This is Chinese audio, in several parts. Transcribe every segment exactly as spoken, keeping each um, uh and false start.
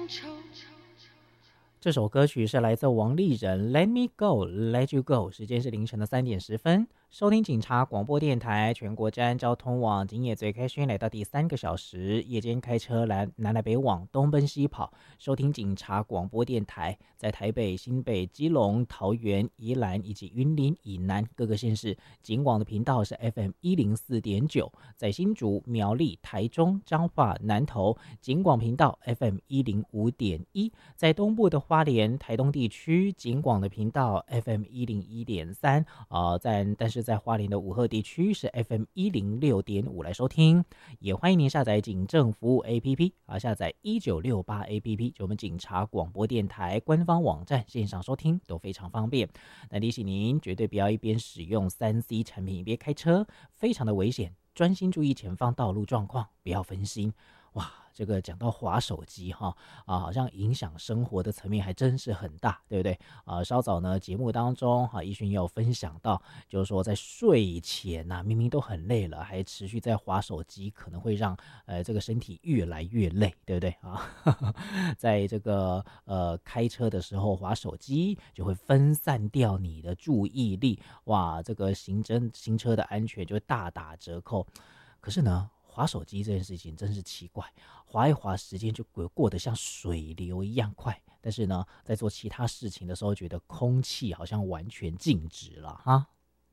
这首歌曲是来自王丽人 Let Me Go Let You Go， 时间是凌晨的三点十分。收听警察广播电台全国治安交通网，今夜最开轩来到第三个小时，夜间开车来南来北往，东奔西跑，收听警察广播电台，在台北、新北、基隆、桃园、宜兰以及云林以南各个县市，警广的频道是 F M 一零四点九，在新竹、苗栗、台中、彰化、南投，警广频道 F M 一零五点一，在东部的花莲、台东地区，警广的频道 F M 一零一点三，呃，在但是在花莲的武鹤地区是 F M 一零六点五来收听，也欢迎您下载警政服务 A P P 啊，下载一九六八 A P P， 就我们警察广播电台官方网站线上收听都非常方便。那提醒您绝对不要一边使用 三 C 产品一边开车，非常的危险，专心注意前方道路状况，不要分心。哇，这个讲到滑手机哈啊，好像影响生活的层面还真是很大，对不对啊？稍早呢节目当中哈，奕迅也有分享到，就是说在睡前呐、啊，明明都很累了，还持续在滑手机，可能会让呃这个身体越来越累，对不对啊？在这个呃开车的时候滑手机，就会分散掉你的注意力，哇，这个行真行车的安全就会大打折扣。可是呢，滑手机这件事情真是奇怪，滑一滑时间就过得像水流一样快，但是呢，在做其他事情的时候，觉得空气好像完全静止了哈。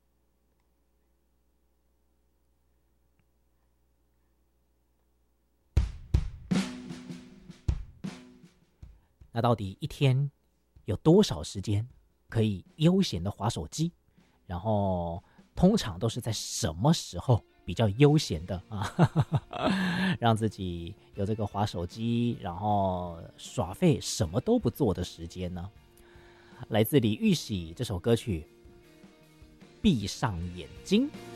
那到底一天有多少时间可以悠闲的滑手机？然后通常都是在什么时候比较悠闲的啊，让自己有这个滑手机，然后耍废什么都不做的时间呢？来自李玉玺这首歌曲《闭上眼睛》。